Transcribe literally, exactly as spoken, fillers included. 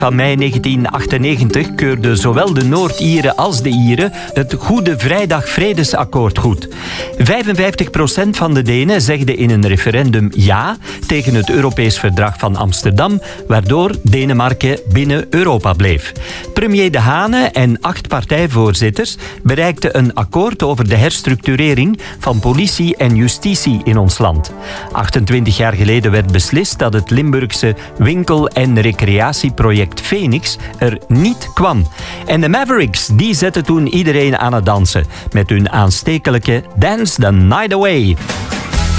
van mei negentien achtennegentig keurden zowel de Noord-Ieren als de Ieren het Goede Vrijdag-Vredesakkoord goed. vijfenvijftig procent van de Denen zegde in een referendum ja tegen het Europees Verdrag van Amsterdam, waardoor Denemarken binnen Europa bleef. Premier De Hane en acht partijvoorzitters bereikten een akkoord over de herstructurering van politie en justitie in ons land. achtentwintig jaar geleden werd beslist dat het Limburgse winkel- en recreatieproject Phoenix er niet kwam. En de Mavericks, die zetten toen iedereen aan het dansen met hun aanstekelijke Dance the Night Away.